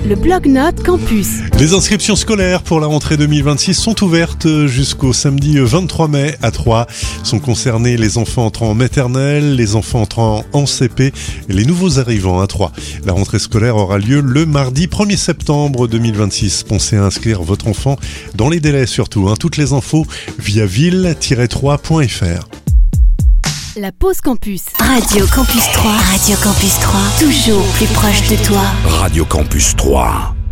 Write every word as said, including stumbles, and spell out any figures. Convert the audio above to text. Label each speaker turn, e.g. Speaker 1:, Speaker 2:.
Speaker 1: Le Blog-Notes Campus.
Speaker 2: Les inscriptions scolaires pour la rentrée deux mille vingt-six sont ouvertes jusqu'au samedi vingt-trois mai à Troyes. Sont concernés les enfants entrant en maternelle, les enfants entrant en C P et les nouveaux arrivants à Troyes. La rentrée scolaire aura lieu le mardi premier septembre deux mille vingt-six. Pensez à inscrire votre enfant dans les délais surtout. Hein. Toutes les infos via ville tiret troyes point f r.
Speaker 1: La pause campus.
Speaker 3: Radio Campus trois. Radio Campus trois. Toujours plus proche de toi.
Speaker 4: Radio Campus trois.